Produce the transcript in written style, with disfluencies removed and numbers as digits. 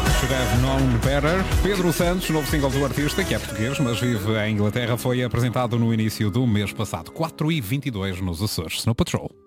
Should Have Known Better. Pedro Santos, novo single do artista, que é português, mas vive em Inglaterra, foi apresentado no início do mês passado. 4h22 nos Açores. Snow Patrol.